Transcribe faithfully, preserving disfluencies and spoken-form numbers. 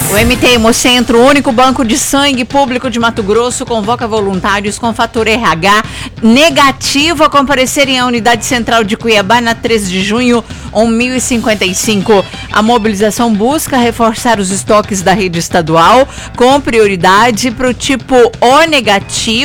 O M T Hemocentro, o único banco de sangue público de Mato Grosso, convoca voluntários com fator R H negativo a comparecerem à unidade central de Cuiabá na treze de junho, mil e cinquenta e cinco. A mobilização busca reforçar os estoques da rede estadual com prioridade para o tipo O negativo.